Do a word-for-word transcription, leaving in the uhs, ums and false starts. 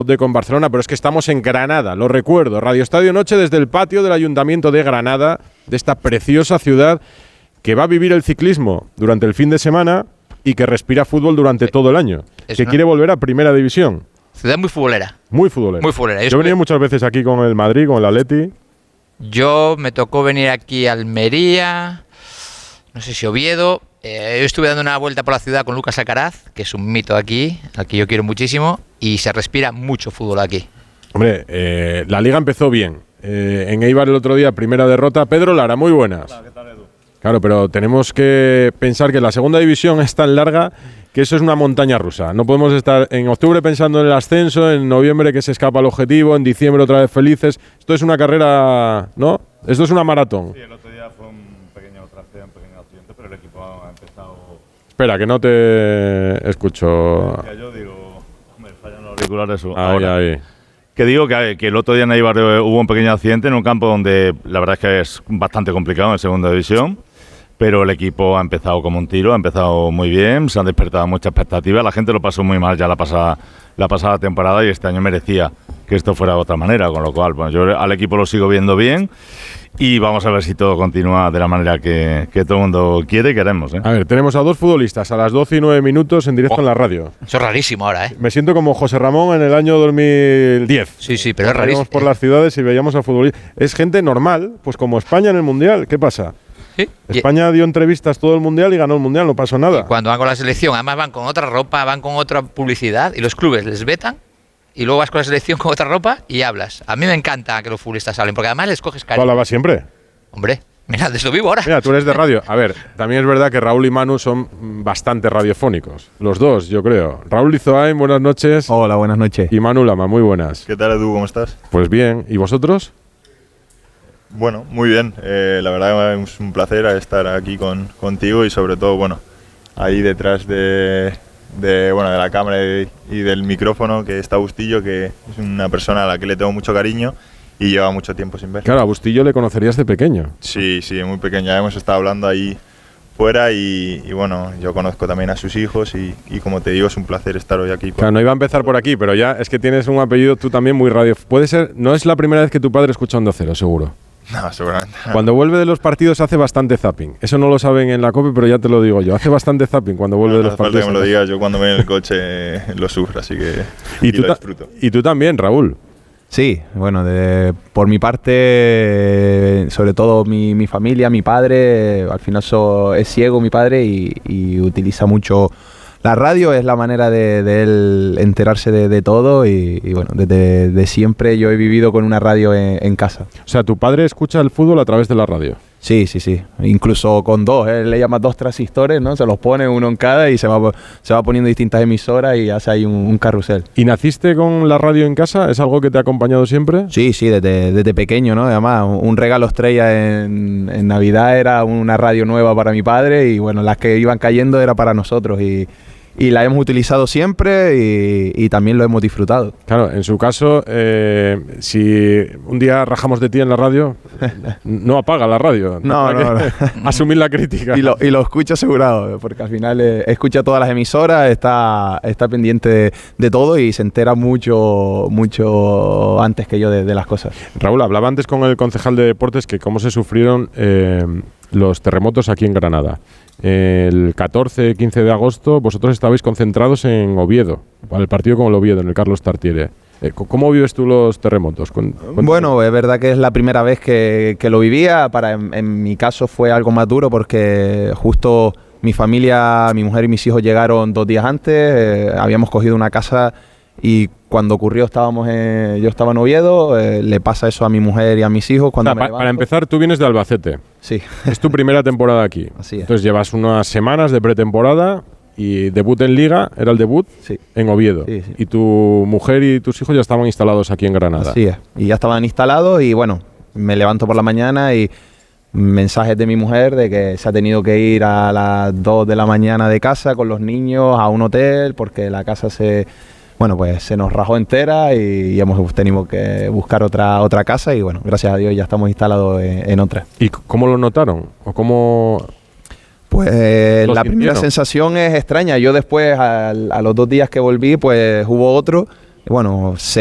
de con Barcelona, pero es que estamos en Granada, lo recuerdo. Radio Estadio Noche desde el patio del Ayuntamiento de Granada, de esta preciosa ciudad que va a vivir el ciclismo durante el fin de semana y que respira fútbol durante todo el año, Eso, que ¿no? quiere volver a Primera División. Ciudad muy futbolera. Muy futbolera. Muy futbolera. Yo he venido muchas veces aquí con el Madrid, con el Atleti. Yo me tocó venir aquí a Almería, no sé si Oviedo. Eh, yo estuve dando una vuelta por la ciudad con Lucas Alcaraz, que es un mito aquí, al que yo quiero muchísimo, y se respira mucho fútbol aquí. Hombre, eh, la Liga empezó bien. Eh, en Eibar el otro día, primera derrota. Pedro Lara, muy buenas. Hola, ¿qué tal, Edu? Claro, pero tenemos que pensar que la segunda división es tan larga que eso es una montaña rusa. No podemos estar en octubre pensando en el ascenso, en noviembre que se escapa el objetivo, en diciembre otra vez felices. Esto es una carrera, ¿no? Esto es una maratón. Sí, el otro día fue un pequeño trasteo, un pequeño accidente, pero el equipo ha empezado... Espera, que no te escucho. Ya yo digo, me fallan los auriculares. Ahí, ahora. ahí. Que digo que, que el otro día en Eibar hubo un pequeño accidente en un campo donde la verdad es que es bastante complicado en segunda división, pero el equipo ha empezado como un tiro, ha empezado muy bien, se han despertado muchas expectativas, la gente lo pasó muy mal ya la pasada, la pasada temporada y este año merecía que esto fuera de otra manera, con lo cual bueno, yo al equipo lo sigo viendo bien y vamos a ver si todo continúa de la manera que, que todo el mundo quiere y queremos. ¿eh? A ver, tenemos a dos futbolistas a las doce y nueve minutos en directo Oh. en la radio. Eso es rarísimo ahora, ¿eh? Me siento como José Ramón en el año dos mil diez. Sí, sí, pero es Íbamos rarísimo. por las ciudades y veíamos a futbolistas. Es gente normal, pues como España en el Mundial. ¿Qué pasa? Sí. Y- España dio entrevistas todo el Mundial y ganó el Mundial, no pasó nada. Y cuando van con la selección, además van con otra ropa, van con otra publicidad y los clubes les vetan y luego vas con la selección con otra ropa y hablas. A mí me encanta que los futbolistas hablen porque además les coges ¿Tú cariño. hablabas siempre? Hombre, mira, de esto vivo ahora. Mira, tú eres de radio. A ver, también es verdad que Raúl y Manu son mm, bastante radiofónicos. Los dos, yo creo. Raúl Lizoain, buenas noches. Hola, buenas noches. Y Manu Lama, muy buenas. ¿Qué tal, Edu? ¿Cómo estás? Pues bien. ¿Y vosotros? Bueno, muy bien. Eh, la verdad es un placer estar aquí con, contigo y sobre todo, bueno, ahí detrás de, de, bueno, de la cámara y, y del micrófono que está Bustillo, que es una persona a la que le tengo mucho cariño y lleva mucho tiempo sin ver. Claro, a Bustillo le conocerías de pequeño. Sí, sí, muy pequeña. Hemos estado hablando ahí fuera y, y bueno, yo conozco también a sus hijos y, y como te digo, es un placer estar hoy aquí. Claro, no iba a empezar por aquí, pero ya es que tienes un apellido tú también muy radio. Puede ser, no es la primera vez que tu padre escucha Onda Cero, seguro. No, seguramente. Cuando vuelve de los partidos hace bastante zapping. Eso no lo saben en la COPE, pero ya te lo digo yo. Hace bastante zapping cuando vuelve No, de no los hace falta partidos. que me lo digas, yo cuando voy en el coche eh, lo sufro, así que Y, y tú lo ta- disfruto. y tú también, Raúl. Sí, bueno, de- por mi parte, eh, sobre todo mi, mi familia, mi padre, eh, al final so- es ciego mi padre y, y utiliza mucho la radio, es la manera de, de él enterarse de, de todo y, y bueno, desde de siempre yo he vivido con una radio en, en casa. O sea, tu padre escucha el fútbol a través de la radio. Sí, sí, sí, incluso con dos, él le llama dos transistores, ¿no? Se los pone uno en cada y se va, se va poniendo distintas emisoras y hace ahí un, un carrusel. ¿Y naciste con la radio en casa? ¿Es algo que te ha acompañado siempre? Sí, sí, desde, desde pequeño, ¿no? Además, un un regalo estrella en, en Navidad era una radio nueva para mi padre y bueno, las que iban cayendo era para nosotros y, y la hemos utilizado siempre y, y también lo hemos disfrutado. Claro, en su caso, eh, si un día rajamos de ti en la radio, no apaga la radio. No, Hay no, que asumir la crítica. Y lo, y lo escucha asegurado, porque al final eh, escucha todas las emisoras, está, está pendiente de, de todo y se entera mucho, mucho antes que yo de, de las cosas. Raúl, hablaba antes con el concejal de deportes que cómo se sufrieron eh, los terremotos aquí en Granada. El catorce quince de agosto vosotros estabais concentrados en Oviedo, para el partido con el Oviedo, en el Carlos Tartiere. Eh, ¿Cómo vives tú los terremotos? Cuen- cuéntame. Bueno, es verdad que es la primera vez que, que lo vivía. Para, en, en mi caso fue algo más duro porque justo mi familia, mi mujer y mis hijos llegaron dos días antes. Eh, habíamos cogido una casa y cuando ocurrió estábamos en, yo estaba en Oviedo. Eh, le pasa eso a mi mujer y a mis hijos. O Cuando sea, me pa- levanto. para empezar, tú vienes de Albacete. Sí, Es tu primera temporada aquí. Así es. Entonces llevas unas semanas de pretemporada y debut en Liga, era el debut sí. en Oviedo. Sí, sí. Y tu mujer y tus hijos ya estaban instalados aquí en Granada. Así es. Y ya estaban instalados y bueno, me levanto por la mañana y mensajes de mi mujer de que se ha tenido que ir a las dos de la mañana de casa con los niños a un hotel porque la casa se, bueno, pues se nos rajó entera y, y hemos tenido que buscar otra otra casa y bueno, gracias a Dios ya estamos instalados en, en otra. ¿Y c- cómo lo notaron? ¿O cómo...? Pues eh, ¿Lo la primera sintieron? sensación es extraña. Yo después, al- a los dos días que volví, pues hubo otro, bueno, se